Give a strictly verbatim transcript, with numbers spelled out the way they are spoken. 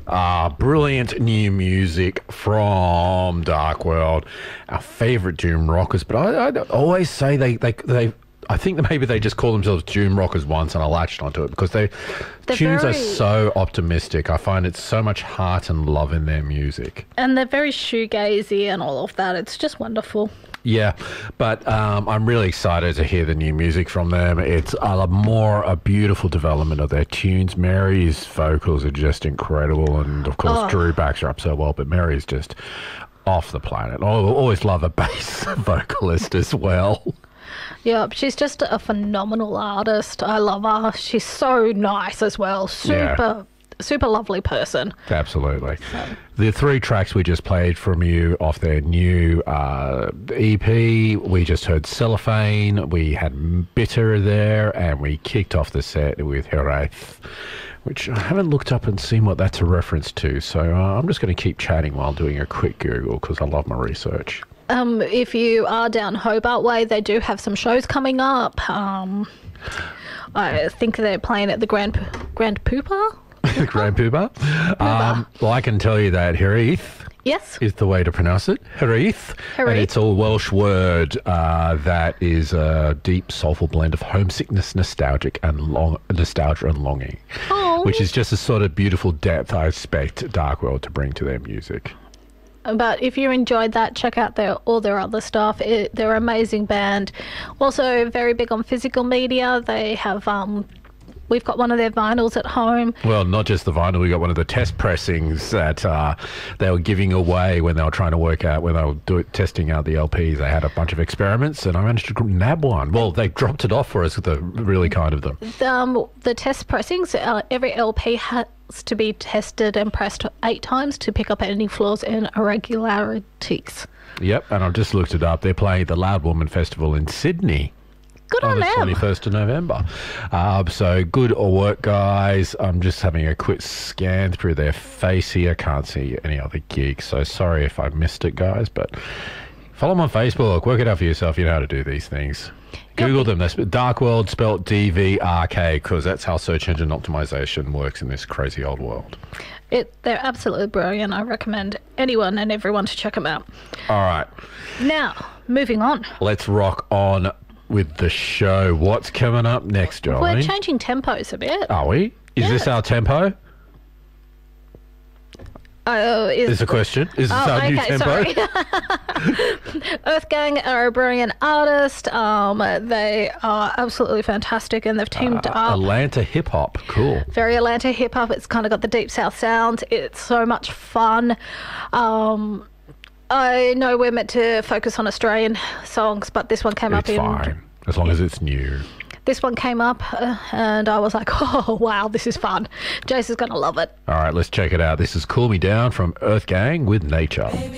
Uh, brilliant new music from Dark World, our favourite doom rockers. But I, I always say they, they, they, I think that maybe they just call themselves doom rockers once, and I latched onto it because they They're tunes very- are so optimistic. I find it's so much heart and love in their music. And they're very shoegazy and all of that. It's just wonderful. Yeah, but um, I'm really excited to hear the new music from them. It's a more a beautiful development of their tunes. Mary's vocals are just incredible, and of course Oh. Drew backs her up so well. But Mary's just off the planet. I always love a bass vocalist as well. Yeah, she's just a phenomenal artist. I love her. She's so nice as well. Super, Yeah. super lovely person. Absolutely. The three tracks we just played from you off their new uh, E P, we just heard Cellophane, we had Bitter there, and we kicked off the set with Heraith, which I haven't looked up and seen what that's a reference to. So uh, I'm just going to keep chatting while doing a quick Google because I love my research. Um, if you are down Hobart Way, they do have some shows coming up. Um, I think they're playing at the Grand Grand Poopa. Grand Pooba. Um, well, I can tell you that Heraith Yes. is the way to pronounce it. Heraith. And Heraith. it's a Welsh word uh, that is a deep, soulful blend of homesickness, nostalgic, and long nostalgia and longing, Oh. which is just a sort of beautiful depth I expect Dark World to bring to their music. But if you enjoyed that, check out their all their other stuff. It, they're an amazing band. Also, very big on physical media. They have um, we've got one of their vinyls at home. Well, not just the vinyl. We got one of the test pressings that uh, they were giving away when they were trying to work out, when they were do it, testing out the L Ps. They had a bunch of experiments, and I managed to nab one. Well, they dropped it off for us, the really kind of them. Um, the test pressings. Uh, every L P has to be tested and pressed eight times to pick up any flaws and irregularities. Yep, and I've just looked it up. They're playing the Loud Woman Festival in Sydney Good on on the them. twenty-first of November. Uh, so good work, guys. I'm just having a quick scan through their face here. Can't see any other gigs, so sorry if I missed it, guys, but follow them on Facebook. Work it out for yourself. You know how to do these things. Google them. That's Dark World, spelt D V R K, because that's how search engine optimization works in this crazy old world. It, they're absolutely brilliant. I recommend anyone and everyone to check them out. All right, Now, moving on. let's rock on with the show. What's coming up next, We're Jolene? changing tempos a bit. Are we? Is this Yes. our tempo? Oh, is, Is the question. Is this Oh, our new okay, tempo? sorry. Earth Gang are a brilliant artist. Um, they are absolutely fantastic, and they've teamed Uh, up. Atlanta hip hop. Cool. Very Atlanta hip hop. It's kind of got the deep south sound. It's so much fun. Um, I know we're meant to focus on Australian songs, but this one came It's up in fine. As long as it's new. this one came up, uh, and I was like, oh wow, this is fun. Jace is gonna love it. All right, let's check it out. This is Cool Me Down from Earth Gang with Nature.